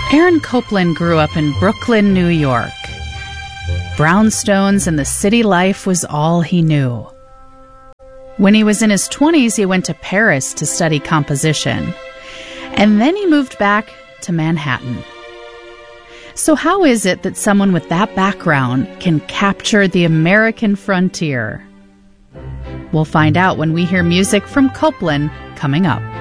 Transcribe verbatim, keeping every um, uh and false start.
Aaron Copland grew up in Brooklyn, New York. Brownstones and the city life was all he knew. When he was in his twenties, he went to Paris to study composition, and then he moved back to Manhattan. So how is it that someone with that background can capture the American frontier? We'll find out when we hear music from Copland coming up.